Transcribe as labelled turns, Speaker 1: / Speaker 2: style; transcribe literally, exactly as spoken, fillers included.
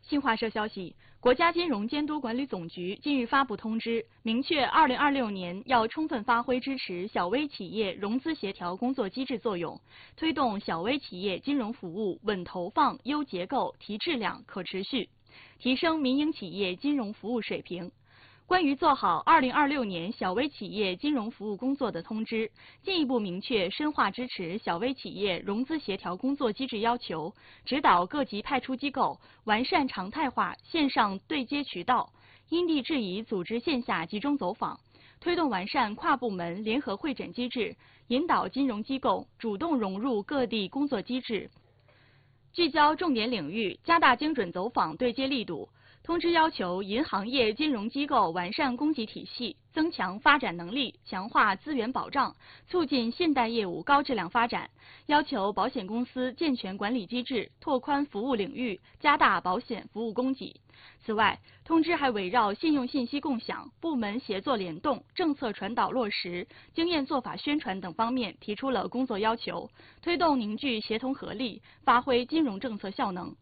Speaker 1: 新华社消息，国家金融监督管理总局近日发布通知，明确二零二六年要充分发挥支持小微企业融资协调工作机制作用，推动小微企业金融服务稳投放、优结构、提质量、可持续，提升民营企业金融服务水平。关于做好二零二六年小微企业金融服务工作的通知，进一步明确深化支持小微企业融资协调工作机制要求，指导各级派出机构完善常态化线上对接渠道，因地制宜组织线下集中走访，推动完善跨部门联合会诊机制，引导金融机构主动融入各地工作机制，聚焦重点领域，加大精准走访对接力度。通知要求银行业金融机构完善供给体系，增强发展能力，强化资源保障，促进信贷业务高质量发展。要求保险公司健全管理机制，拓宽服务领域，加大保险服务供给。此外，通知还围绕信用信息共享、部门协作联动、政策传导落实、经验做法宣传等方面提出了工作要求，推动凝聚协同合力，发挥金融政策效能。